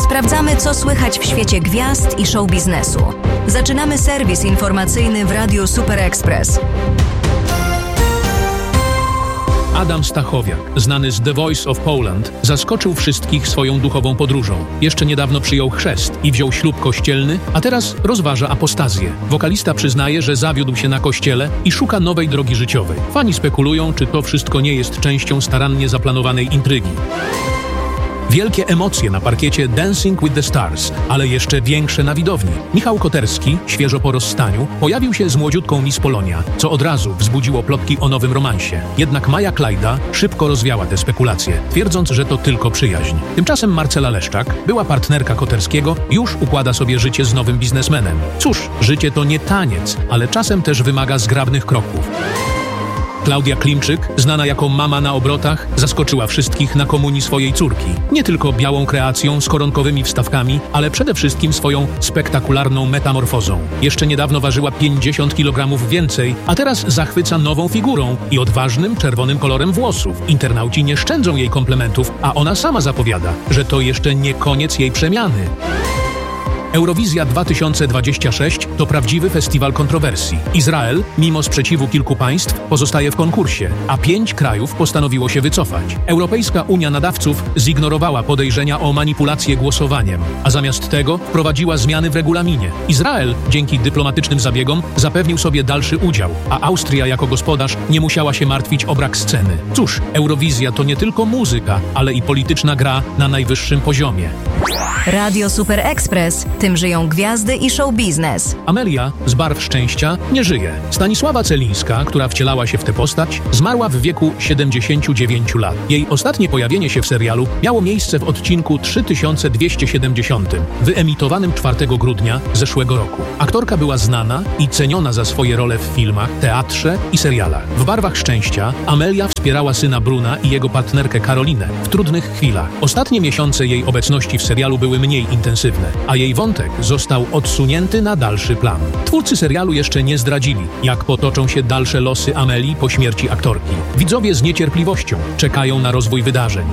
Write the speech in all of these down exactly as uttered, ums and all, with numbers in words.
Sprawdzamy, co słychać w świecie gwiazd i show biznesu. Zaczynamy serwis informacyjny w Radiu Super Express. Adam Stachowiak, znany z The Voice of Poland, zaskoczył wszystkich swoją duchową podróżą. Jeszcze niedawno przyjął chrzest i wziął ślub kościelny, a teraz rozważa apostazję. Wokalista przyznaje, że zawiódł się na kościele i szuka nowej drogi życiowej. Fani spekulują, czy to wszystko nie jest częścią starannie zaplanowanej intrygi. Wielkie emocje na parkiecie Dancing with the Stars, ale jeszcze większe na widowni. Michał Koterski, świeżo po rozstaniu, pojawił się z młodziutką Miss Polonia, co od razu wzbudziło plotki o nowym romansie. Jednak Maja Klajda szybko rozwiała te spekulacje, twierdząc, że to tylko przyjaźń. Tymczasem Marcela Leszczak, była partnerka Koterskiego, już układa sobie życie z nowym biznesmenem. Cóż, życie to nie taniec, ale czasem też wymaga zgrabnych kroków. Klaudia Klimczyk, znana jako mama na obrotach, zaskoczyła wszystkich na komunii swojej córki. Nie tylko białą kreacją z koronkowymi wstawkami, ale przede wszystkim swoją spektakularną metamorfozą. Jeszcze niedawno ważyła pięćdziesiąt kilogramów więcej, a teraz zachwyca nową figurą i odważnym, czerwonym kolorem włosów. Internauci nie szczędzą jej komplementów, a ona sama zapowiada, że to jeszcze nie koniec jej przemiany. Eurowizja dwa tysiące dwadzieścia sześć to prawdziwy festiwal kontrowersji. Izrael, mimo sprzeciwu kilku państw, pozostaje w konkursie, a pięć krajów postanowiło się wycofać. Europejska Unia Nadawców zignorowała podejrzenia o manipulację głosowaniem, a zamiast tego wprowadziła zmiany w regulaminie. Izrael, dzięki dyplomatycznym zabiegom, zapewnił sobie dalszy udział, a Austria jako gospodarz nie musiała się martwić o brak sceny. Cóż, Eurowizja to nie tylko muzyka, ale i polityczna gra na najwyższym poziomie. Radio Super Express. Tym żyją gwiazdy i show biznes. Amelia z Barw Szczęścia nie żyje. Stanisława Celińska, która wcielała się w tę postać, zmarła w wieku siedemdziesięciu dziewięciu lat. Jej ostatnie pojawienie się w serialu miało miejsce w odcinku trzy tysiące dwieście siedemdziesiąt, wyemitowanym czwartego grudnia zeszłego roku. Aktorka była znana i ceniona za swoje role w filmach, teatrze i serialach. W Barwach Szczęścia Amelia wspierała syna Bruna i jego partnerkę Karolinę w trudnych chwilach. Ostatnie miesiące jej obecności w serialu były mniej intensywne, a jej wątek został odsunięty na dalszy plan. Twórcy serialu jeszcze nie zdradzili, jak potoczą się dalsze losy Amelii po śmierci aktorki. Widzowie z niecierpliwością czekają na rozwój wydarzeń.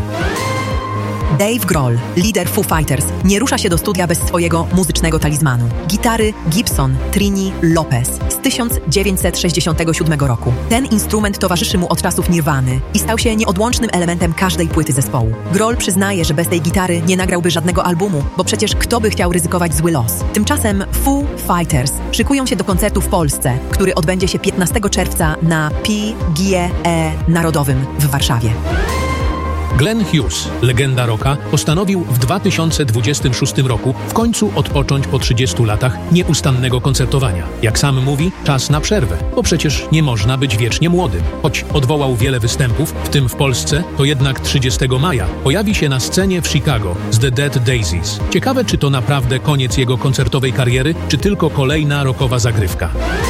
Dave Grohl, lider Foo Fighters, nie rusza się do studia bez swojego muzycznego talizmanu. Gitary Gibson Trini Lopez z tysiąc dziewięćset sześćdziesiątego siódmego roku. Ten instrument towarzyszy mu od czasów Nirwany i stał się nieodłącznym elementem każdej płyty zespołu. Grohl przyznaje, że bez tej gitary nie nagrałby żadnego albumu, bo przecież kto by chciał ryzykować zły los. Tymczasem Foo Fighters szykują się do koncertu w Polsce, który odbędzie się piętnastego czerwca na P G E Narodowym w Warszawie. Glenn Hughes, legenda rocka, postanowił w dwa tysiące dwudziestym szóstym roku w końcu odpocząć po trzydziestu latach nieustannego koncertowania. Jak sam mówi, czas na przerwę, bo przecież nie można być wiecznie młodym. Choć odwołał wiele występów, w tym w Polsce, to jednak trzydziestego maja pojawi się na scenie w Chicago z The Dead Daisies. Ciekawe, czy to naprawdę koniec jego koncertowej kariery, czy tylko kolejna rockowa zagrywka.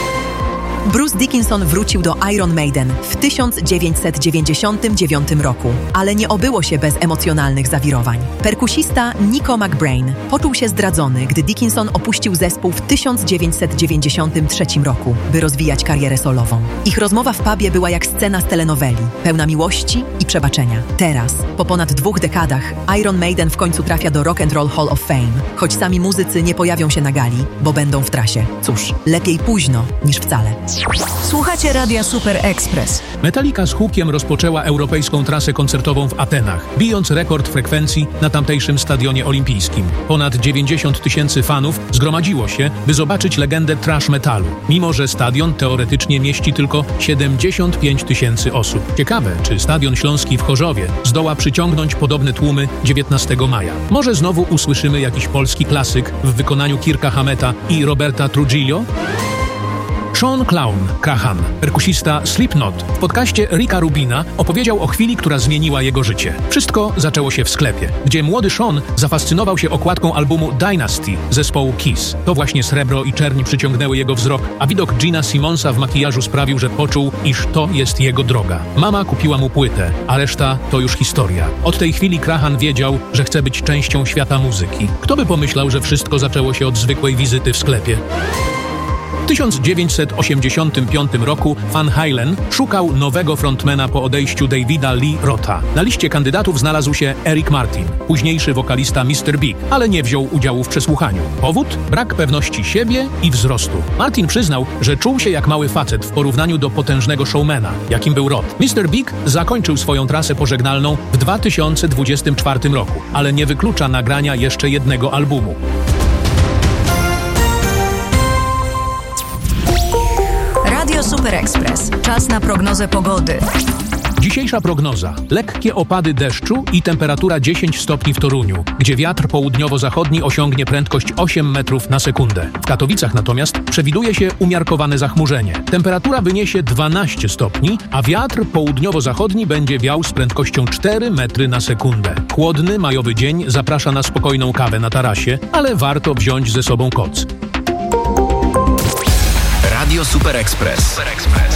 Bruce Dickinson wrócił do Iron Maiden w tysiąc dziewięćset dziewięćdziesiątym dziewiątym roku, ale nie obyło się bez emocjonalnych zawirowań. Perkusista Nico McBrain poczuł się zdradzony, gdy Dickinson opuścił zespół w tysiąc dziewięćset dziewięćdziesiątym trzecim roku, by rozwijać karierę solową. Ich rozmowa w pubie była jak scena z telenoweli, pełna miłości i przebaczenia. Teraz, po ponad dwóch dekadach, Iron Maiden w końcu trafia do Rock and Roll Hall of Fame, choć sami muzycy nie pojawią się na gali, bo będą w trasie. Cóż, lepiej późno niż wcale. Słuchacie Radia Super Express. Metallica z hukiem rozpoczęła europejską trasę koncertową w Atenach, bijąc rekord frekwencji na tamtejszym stadionie olimpijskim. Ponad dziewięćdziesiąt tysięcy fanów zgromadziło się, by zobaczyć legendę thrash metalu, mimo że stadion teoretycznie mieści tylko siedemdziesiąt pięć tysięcy osób. Ciekawe, czy Stadion Śląski w Chorzowie zdoła przyciągnąć podobne tłumy dziewiętnastego maja. Może znowu usłyszymy jakiś polski klasyk w wykonaniu Kirka Hammetta i Roberta Trujillo? Sean Clown Crahan, perkusista Slipknot, w podcaście Ricka Rubina opowiedział o chwili, która zmieniła jego życie. Wszystko zaczęło się w sklepie, gdzie młody Sean zafascynował się okładką albumu Dynasty zespołu Kiss. To właśnie srebro i czerni przyciągnęły jego wzrok, a widok Gina Simmonsa w makijażu sprawił, że poczuł, iż to jest jego droga. Mama kupiła mu płytę, a reszta to już historia. Od tej chwili Crahan wiedział, że chce być częścią świata muzyki. Kto by pomyślał, że wszystko zaczęło się od zwykłej wizyty w sklepie? W tysiąc dziewięćset osiemdziesiątym piątym roku Van Halen szukał nowego frontmana po odejściu Davida Lee Rotha. Na liście kandydatów znalazł się Eric Martin, późniejszy wokalista mister Big, ale nie wziął udziału w przesłuchaniu. Powód? Brak pewności siebie i wzrostu. Martin przyznał, że czuł się jak mały facet w porównaniu do potężnego showmana, jakim był Roth. mister Big zakończył swoją trasę pożegnalną w dwa tysiące dwudziestym czwartym roku, ale nie wyklucza nagrania jeszcze jednego albumu. Radio Super Express. Czas na prognozę pogody. Dzisiejsza prognoza. Lekkie opady deszczu i temperatura dziesięć stopni w Toruniu, gdzie wiatr południowo-zachodni osiągnie prędkość osiem metrów na sekundę. W Katowicach natomiast przewiduje się umiarkowane zachmurzenie. Temperatura wyniesie dwanaście stopni, a wiatr południowo-zachodni będzie wiał z prędkością cztery metry na sekundę. Chłodny, majowy dzień zaprasza na spokojną kawę na tarasie, ale warto wziąć ze sobą koc. Radio Super Express.